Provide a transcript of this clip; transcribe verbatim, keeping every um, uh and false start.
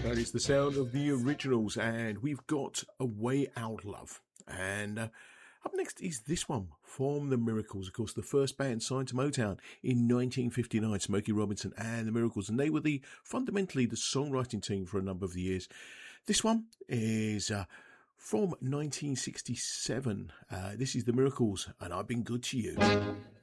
That is the sound of the Originals, and we've got A Way Out Love. And uh, up next is this one from The Miracles, of course, the first band signed to Motown in nineteen fifty-nine, Smokey Robinson and The Miracles, and they were the fundamentally the songwriting team for a number of the years. This one is uh, from nineteen sixty-seven. Uh, this is The Miracles, and I've Been Good to You.